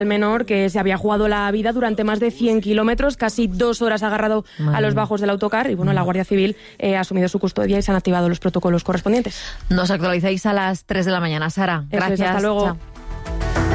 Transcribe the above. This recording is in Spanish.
El menor que se había jugado la vida durante más de 100 kilómetros, casi 2 horas agarrado a los bajos del autocar y la Guardia Civil ha asumido su custodia y se han activado los protocolos correspondientes. Nos actualizáis a las 3 de la mañana, Sara. Gracias. Hasta luego. Chao.